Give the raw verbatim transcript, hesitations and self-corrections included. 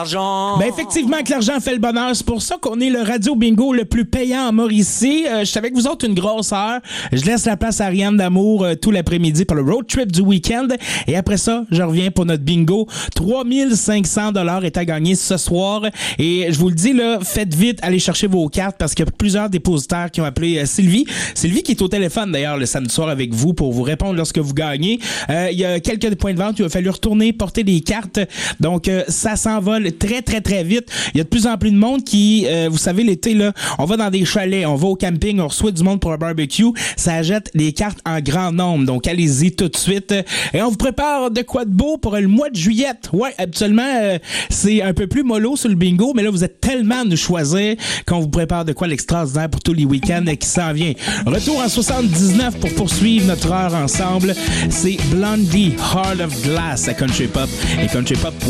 Ben effectivement que l'argent fait le bonheur. C'est pour ça qu'on est le radio bingo le plus payant en Mauricie. Euh, je suis avec vous autres une grosse heure. Je laisse la place à Ariane D'Amour euh, tout l'après-midi pour le road trip du week-end. Et après ça, je reviens pour notre bingo. trois mille cinq cents dollars est à gagner ce soir. Et je vous le dis, là, faites vite, allez chercher vos cartes parce qu'il y a plusieurs dépositaires qui ont appelé euh, Sylvie. Sylvie qui est au téléphone d'ailleurs le samedi soir avec vous pour vous répondre lorsque vous gagnez. Euh, il y a quelques points de vente. Il va falloir retourner porter des cartes. Donc, euh, ça s'envole très, très, très vite. Il y a de plus en plus de monde qui, euh, vous savez, l'été, là, on va dans des chalets, on va au camping, on reçoit du monde pour un barbecue. Ça achète les cartes en grand nombre. Donc, allez-y tout de suite. Et on vous prépare de quoi de beau pour le mois de juillet. Ouais, habituellement, euh, c'est un peu plus mollo sur le bingo, mais là, vous êtes tellement à nous choisir qu'on vous prépare de quoi l'extraordinaire pour tous les week-ends qui s'en vient. Retour en soixante-dix-neuf pour poursuivre notre heure ensemble. C'est Blondie, Heart of Glass à Country Pop et Country Pop.